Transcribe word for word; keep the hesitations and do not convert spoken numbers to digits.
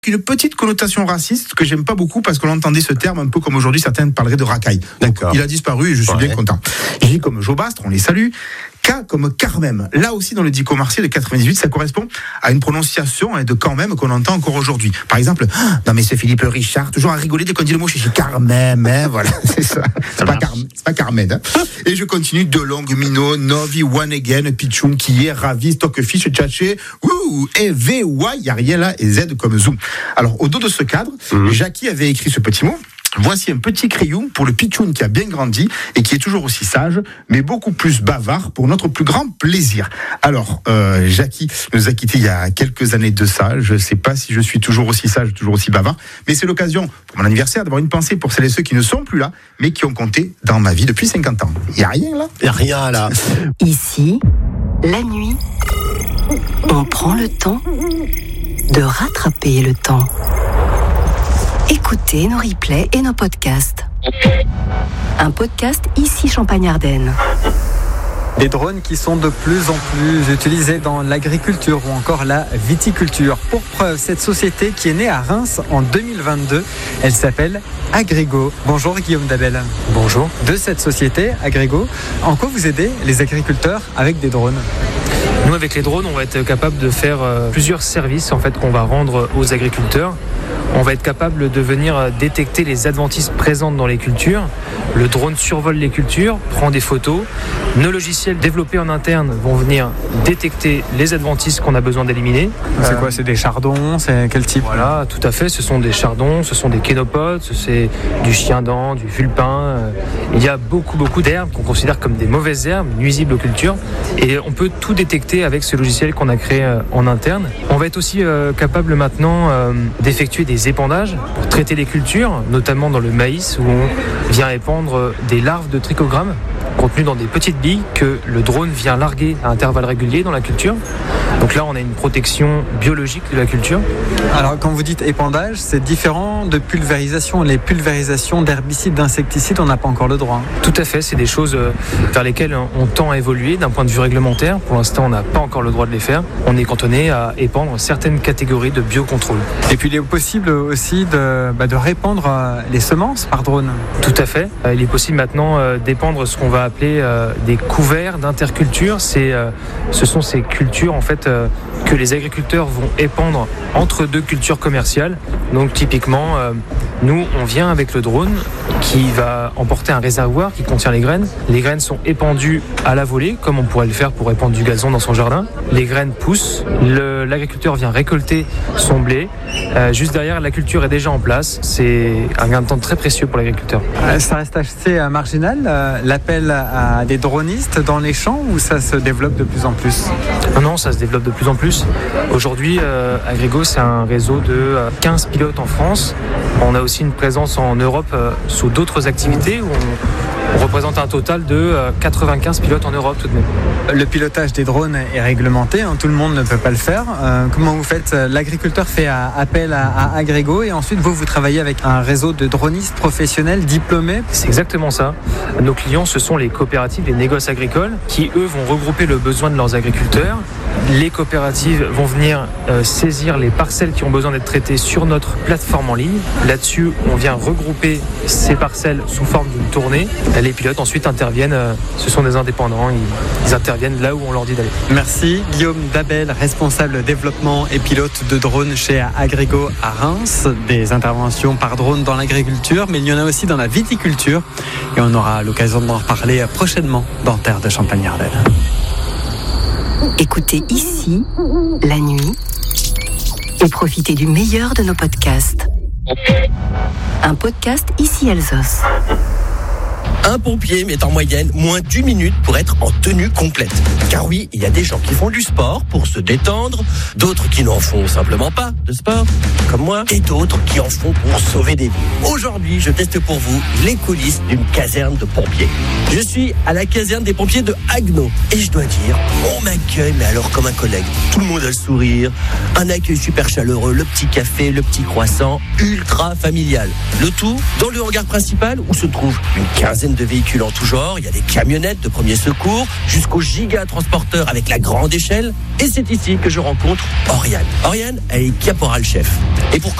Une petite connotation raciste que j'aime pas beaucoup parce qu'on entendait ce terme un peu comme aujourd'hui certains parleraient de racaille. D'accord. Il a disparu et je suis Ouais. bien content. J comme Jobastre, on les salue. K comme Carmem. Là aussi dans le dico martial de quatre-vingt-dix-huit, ça correspond à une prononciation hein, de quand même qu'on entend encore aujourd'hui. Par exemple, ah, non mais c'est Philippe Richard, toujours à rigoler dès qu'on dit le mot chez Carmem, hein, voilà, c'est ça. C'est pas, Car- c'est pas Carmen. Hein. Et je continue de longue Mino, Novi, One Again, Pichoum, Kier, Ravi, Stockfish, Tchatché, Ouh, et V, Y, il y a rien là, et Z comme Zoom. Alors, au dos de ce cadre, mmh. Jackie avait écrit ce petit mot. Voici un petit crayon pour le pitchoun qui a bien grandi et qui est toujours aussi sage, mais beaucoup plus bavard pour notre plus grand plaisir. Alors, euh, Jackie nous a quittés il y a quelques années de ça. Je ne sais pas si je suis toujours aussi sage, toujours aussi bavard, mais c'est l'occasion pour mon anniversaire d'avoir une pensée pour celles et ceux qui ne sont plus là, mais qui ont compté dans ma vie depuis cinquante ans. Il n'y a rien là ? Il n'y a rien là. Ici, la nuit, on prend le temps de rattraper le temps. Écoutez nos replays et nos podcasts. Un podcast ici Champagne-Ardenne. Des drones qui sont de plus en plus utilisés dans l'agriculture ou encore la viticulture. Pour preuve, cette société qui est née à Reims en deux mille vingt-deux, elle s'appelle Agrego. Bonjour Guillaume Dabel. Bonjour. De cette société, Agrego, en quoi vous aidez les agriculteurs avec des drones ? Nous, avec les drones, on va être capable de faire euh, plusieurs services en fait, qu'on va rendre aux agriculteurs. On va être capable de venir détecter les adventices présentes dans les cultures. Le drone survole les cultures, prend des photos. Nos logiciels développés en interne vont venir détecter les adventices qu'on a besoin d'éliminer. C'est euh, quoi ? C'est des chardons ? C'est quel type ? Voilà, tout à fait. Ce sont des chardons, ce sont des kénopodes, c'est du chien-dent, du vulpin. Il y a beaucoup, beaucoup d'herbes qu'on considère comme des mauvaises herbes, nuisibles aux cultures. Et on peut tout détecter avec ce logiciel qu'on a créé en interne. On va être aussi euh, capable maintenant euh, d'effectuer des épandages pour traiter les cultures, notamment dans le maïs où on vient épandre des larves de trichogramme contenues dans des petites billes que le drone vient larguer à intervalles réguliers dans la culture. Donc là, on a une protection biologique de la culture. Alors, quand vous dites épandage, c'est différent de pulvérisation. Les pulvérisations d'herbicides, d'insecticides, on n'a pas encore le droit. Tout à fait, c'est des choses vers lesquelles on tend à évoluer d'un point de vue réglementaire. Pour l'instant, on n'a pas encore le droit de les faire. On est cantonné à épandre certaines catégories de biocontrôle. Et puis, il est possible aussi de, bah, de répandre les semences par drone. Tout à fait. Il est possible maintenant d'épandre ce qu'on va appeler des couverts d'interculture. C'est, ce sont ces cultures, en fait, que les agriculteurs vont épandre entre deux cultures commerciales. Donc typiquement, euh, nous, on vient avec le drone qui va emporter un réservoir qui contient les graines. Les graines sont épandues à la volée, comme on pourrait le faire pour épandre du gazon dans son jardin. Les graines poussent, le, l'agriculteur vient récolter son blé. Euh, juste derrière, la culture est déjà en place. C'est un gain de temps très précieux pour l'agriculteur. Euh, ça reste assez euh, marginal, euh, l'appel à des dronistes dans les champs, ou ça se développe de plus en plus ? Non, non, ça se développe de plus en plus. Aujourd'hui, euh, Agrego, c'est un réseau de euh, quinze pilotes en France. On a aussi une présence en Europe euh, sous d'autres activités où on, on représente un total de euh, quatre-vingt-quinze pilotes en Europe tout de même. Le pilotage des drones est réglementé, hein, tout le monde ne peut pas le faire. Euh, comment vous faites ? L'agriculteur fait à, appel à, à Agrego et ensuite vous, vous travaillez avec un réseau de dronistes professionnels diplômés ? C'est exactement ça. Nos clients, ce sont les coopératives, les négoces agricoles qui, eux, vont regrouper le besoin de leurs agriculteurs. Les coopératives vont venir euh, saisir les parcelles qui ont besoin d'être traitées sur notre plateforme en ligne. Là-dessus, on vient regrouper ces parcelles sous forme d'une tournée. Les pilotes ensuite interviennent, euh, ce sont des indépendants, ils, ils interviennent là où on leur dit d'aller. Merci Guillaume Dabel, responsable développement et pilote de drone chez Agrego à Reims. Des interventions par drone dans l'agriculture, mais il y en a aussi dans la viticulture. Et on aura l'occasion d'en reparler prochainement dans Terre de Champagne-Ardenne. Écoutez ici, la nuit, et profitez du meilleur de nos podcasts. Un podcast ici Alsos. Un pompier met en moyenne moins d'une minute pour être en tenue complète. Car oui, il y a des gens qui font du sport pour se détendre, d'autres qui n'en font simplement pas de sport, comme moi, et d'autres qui en font pour sauver des vies. Aujourd'hui, je teste pour vous les coulisses d'une caserne de pompiers. Je suis à la caserne des pompiers de Haguenau, et je dois dire, on m'accueille, mais alors comme un collègue. Tout le monde a le sourire, un accueil super chaleureux, le petit café, le petit croissant, ultra familial. Le tout dans le hangar principal où se trouve une quinzaine centaines de véhicules en tout genre. Il y a des camionnettes de premiers secours jusqu'aux giga-transporteurs avec la grande échelle. Et c'est ici que je rencontre Oriane. Oriane, elle est caporal chef. Et pour